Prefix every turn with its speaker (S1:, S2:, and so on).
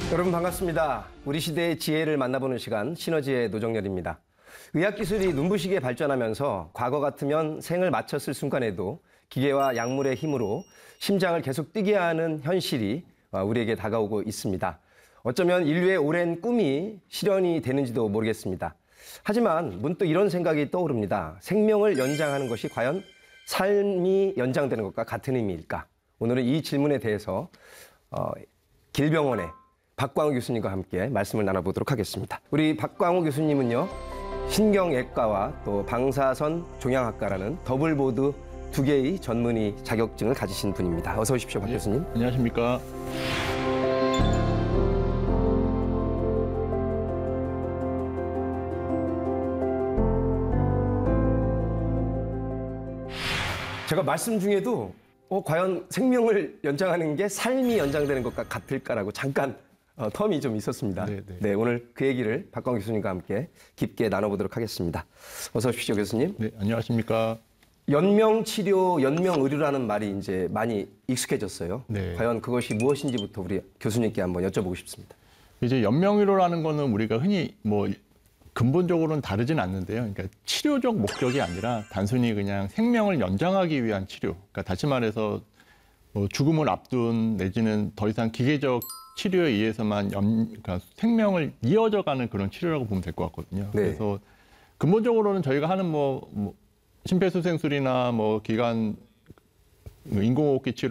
S1: 여러분 반갑습니다. 우리 시대의 지혜를 만나보는 시간 시너지의 노정열입니다. 의학기술이 눈부시게 발전하면서 과거 같으면 생을 마쳤을 순간에도 기계와 약물의 힘으로 심장을 계속 뛰게 하는 현실이 우리에게 다가오고 있습니다. 어쩌면 인류의 오랜 꿈이 실현이 되는지도 모르겠습니다. 하지만 문득 이런 생각이 떠오릅니다. 생명을 연장하는 것이 과연 삶이 연장되는 것과 같은 의미일까? 오늘은 이 질문에 대해서 길병원의 박광우 교수님과 함께 말씀을 나눠보도록 하겠습니다. 우리 박광우 교수님은요, 신경외과와 또 방사선 종양학과라는 더블보드 두 개의 전문의 자격증을 가지신 분입니다. 어서 오십시오, 박 교수님.
S2: 안녕하십니까.
S1: 제가 말씀 중에도 과연 생명을 연장하는 게 삶이 연장되는 것과 같을까라고 잠깐 텀이 좀 있었습니다. 네, 오늘 그 얘기를 박광우 교수님과 함께 깊게 나눠보도록 하겠습니다. 어서 오십시오, 교수님.
S2: 네, 안녕하십니까.
S1: 연명치료, 연명의료라는 말이 이제 많이 익숙해졌어요.
S2: 네.
S1: 과연 그것이 무엇인지부터 우리 교수님께 한번 여쭤보고 싶습니다.
S2: 이제 연명의료라는 거는 우리가 흔히 근본적으로는 다르진 않는데요. 그러니까 치료적 목적이 아니라 단순히 그냥 생명을 연장하기 위한 치료. 그러니까 다시 말해서 죽음을 앞둔 내지는 더 이상 기계적 치료에 의해서만 그러니까 생명을 이어져가는 그런 치료라고 보면 될 것 같거든요.
S1: 네.
S2: 그래서 근본적으로는 저희가 하는 심폐소생술이나 기관 인공호흡기 치료